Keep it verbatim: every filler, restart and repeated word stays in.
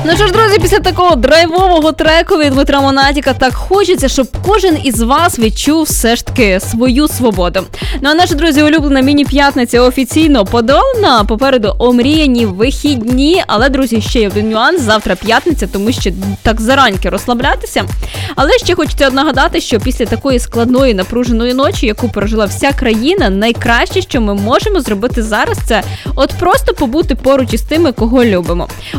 Ну що ж, друзі, після такого драйвового треку від Дмитра Монатіка так хочеться, щоб кожен із вас відчув все ж таки свою свободу. Ну а наша, друзі, улюблена міні-п'ятниця офіційно подолана. Попереду омріяні вихідні. Але, друзі, ще є один нюанс. Завтра п'ятниця, тому що так зараньки розслаблятися. Але ще хочеться нагадати, що після такої складної, напруженої ночі, яку пережила вся країна, найкраще, що ми можемо зробити зараз, це от просто побути поруч із тими, кого любимо.